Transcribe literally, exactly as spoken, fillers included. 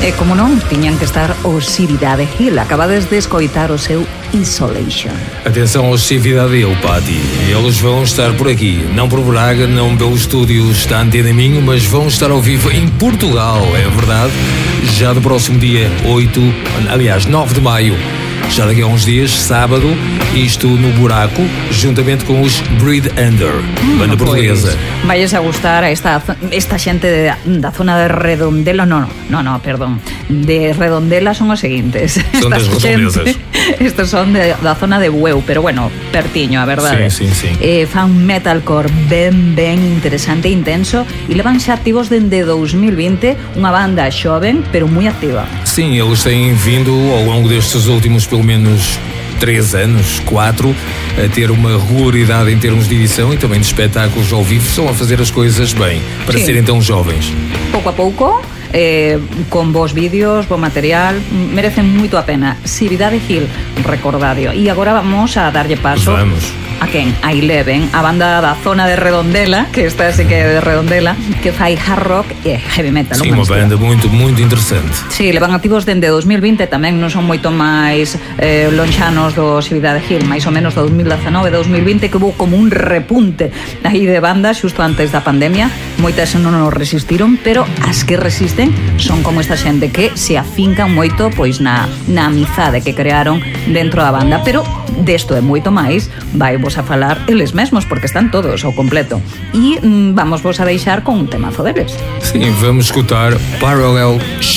E como non, tiñan que estar o Cividade Hill. Acabades de escoitar o seu Isolation. Atenção ao Cividade Hill, Pati. Eles vão estar por aqui, não por Braga, não pelos estúdios da Antena Minho, mas vão estar ao vivo em Portugal, é verdade? Já do próximo dia oito, aliás, nove de maio. Já daqui a uns dias, sábado, isto no Buraco, juntamente com os Breed Under, hum, banda portuguesa. Pois, vayas a gustar a esta, esta xente de, da zona de Redondela, no, no, no, perdón, de Redondela son os seguintes. Son das redondezas. Estos son de, da zona de Bueu, pero bueno, pertiño, a verdade. Sí, sí, sí. Eh, fan metalcore ben, ben interesante e intenso e levan xa activos dende dous mil vinte, unha banda xoven, pero moi activa. Sim, eles têm vindo ao longo destes últimos pelo menos três anos, quatro, a ter uma regularidade em termos de edição e também de espetáculos ao vivo. Estão a fazer as coisas bem, para Sim. serem tão jovens. Pouco a pouco, eh, con vos vídeos, bo material, merecen moito a pena. Cividade Hill, recordadio. E agora vamos a darlle paso Vamos. a quen? A Eleven, a banda da zona de Redondela, que esta sí que é de Redondela, que fai hard rock e heavy metal. Sim, uma banda muito, muito interessante. Sí, levan activos dende dous mil vinte, tamén non son moito máis eh, lonxanos do Cividade Hill, máis ou menos do dous mil dezanove, dous mil vinte, que hubo como un repunte aí de bandas xusto antes da pandemia. Moitas non nos resistiron, pero as que resisten son como esta xente que se afincan moito pois na, na amizade que crearon dentro da banda, pero desto e moito máis vai vos a falar eles mesmos, porque están todos ao completo. E mm, vamos vos a deixar con un temazo deles. Sim, vamos escutar Parallel